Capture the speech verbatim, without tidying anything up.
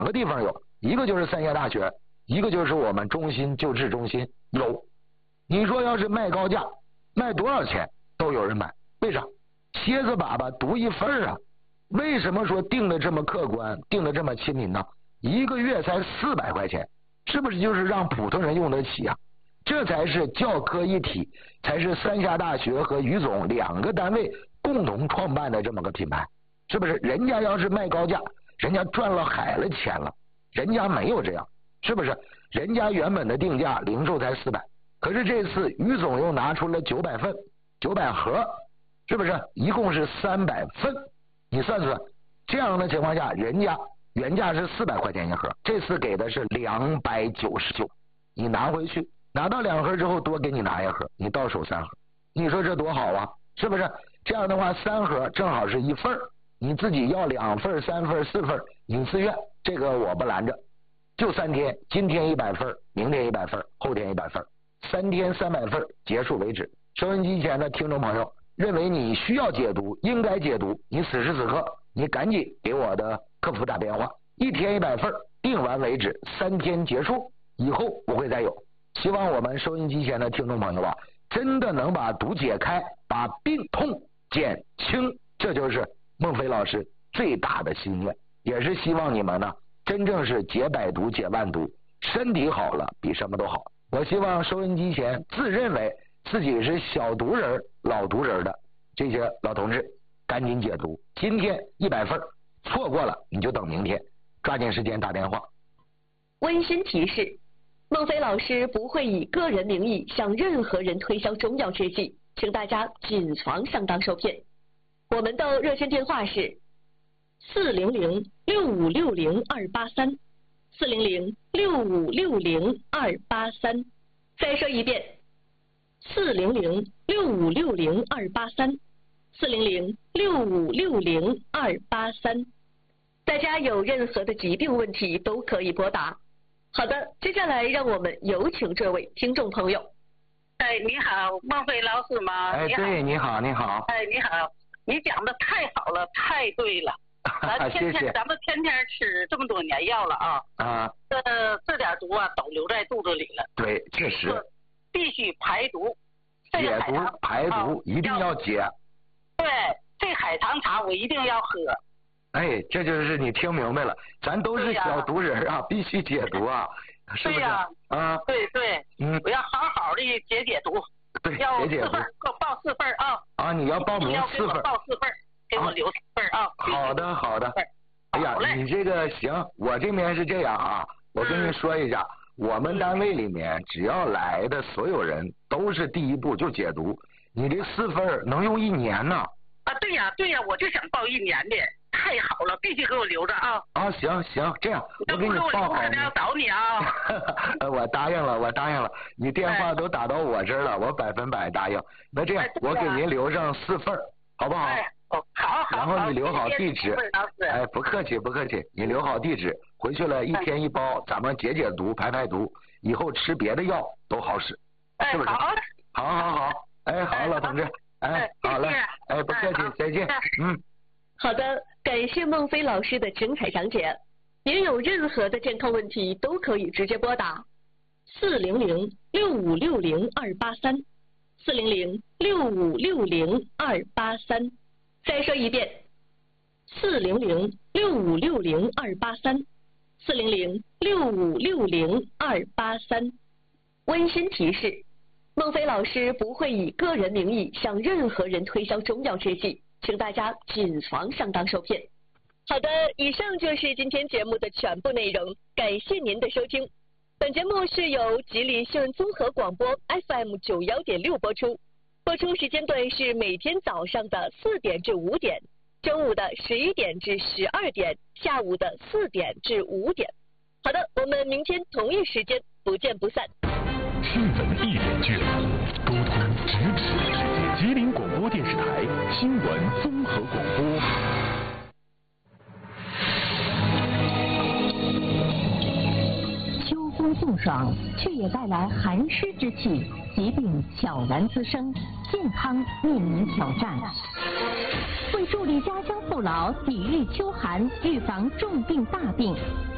个地方有，一个就是三峡大学，一个就是我们中心救治中心有。你说要是卖高价，卖多少钱都有人买，为啥？蝎子粑粑独一份啊！为什么说定的这么客观，定的这么亲民呢？一个月才四百块钱，是不是就是让普通人用得起啊？这才是教科一体，才是三峡大学和于总两个单位共同创办的这么个品牌，是不是？人家要是卖高价，人家赚了海了钱了，人家没有这样，是不是？人家原本的定价零售才四百，可是这次于总又拿出了九百份、九百盒，是不是？一共是三百份，你算算，这样的情况下，人家原价是四百块钱一盒，这次给的是两百九十九，你拿回去。拿到两盒之后，多给你拿一盒，你到手三盒，你说这多好啊，是不是？这样的话，三盒正好是一份，你自己要两份、三份、四份，你自愿，这个我不拦着。就三天，今天一百份，明天一百份，后天一百份，三天三百份，结束为止。收音机前的听众朋友，认为你需要解读，应该解读，你此时此刻，你赶紧给我的客服打电话，一天一百份，定完为止，三天结束，以后不会再有。希望我们收音机前的听众朋友啊，真的能把毒解开，把病痛减轻，这就是孟非老师最大的心愿，也是希望你们呢，真正是解百毒解万毒，身体好了比什么都好。我希望收音机前自认为自己是小毒人、老毒人的这些老同志，赶紧解毒，今天一百份，错过了你就等明天，抓紧时间打电话。 温馨提示。孟非老师不会以个人名义向任何人推销中药制剂，请大家谨防上当受骗。我们的热线电话是四零零六五六零二八三，四零零六五六零二八三。再说一遍，四零零六五六零二八三，四零零六五六零二八三。大家有任何的疾病问题都可以拨打。好的，接下来让我们有请这位听众朋友。 哎，你好，孟非老师吗？ 哎，对，你好，你好。 哎，你好，你讲的太好了，太对了。咱天天谢谢咱们天天吃这么多年药了啊。 啊。 这这点毒啊，都留在肚子里了。 对，确实。 必须排毒。 解毒排毒、啊、一定要解。 对，这海棠茶我一定要喝。 哎，这就是你听明白了，咱都是小毒人啊，必须解毒啊，是不是？ 啊， 啊， 对对， 嗯， 我要好好的解解毒。 对， 要解解毒。 给我报四份啊。 啊，你要报名四份。 报四份，给我留四份啊。 好的，好的。哎呀，你这个行，我这边是这样啊，我跟你说一下，嗯、我们单位里面只要来的所有人都是第一步就解毒，你这四份能用一年呢。 啊，对呀对呀，我就想报一年的。太好了，必须给我留着啊！ 啊，行行，这样我给你报好。 我要找你啊！ 我答应了，我答应了，你电话都打到我这儿了，我百分百答应。那这样，我给您留上四份，好不好？ 哎，哦，好好。 然后你留好地址。哎，不客气不客气，你留好地址，回去了一天一包，咱们解解毒、排排毒，以后吃别的药都好使，是不是？ 好， 好好好，哎，好，老同志，哎，好嘞，哎，不客气，再见，嗯。 好的，感谢孟非老师的精彩讲解。您有任何的健康问题都可以直接拨打四零零六五六零二八三，四零零六五六零二八三。再说一遍，四零零六五六零二八三，四零零六五六零二八三。温馨提示：孟非老师不会以个人名义向任何人推销中药制剂。请大家谨防上当受骗。好的，以上就是今天节目的全部内容，感谢您的收听。本节目是由吉林新闻综合广播 F M 九幺点六播出，播出时间段是每天早上的四点至五点，中午的十一点至十二点，下午的四点至五点。好的，我们明天同一时间不见不散。 新闻一点距离，沟通咫尺。吉林广播电视台新闻综合广播。 秋风送爽，却也带来寒湿之气，疾病悄然滋生，健康面临挑战。为助力家乡父老抵御秋寒，预防重病大病，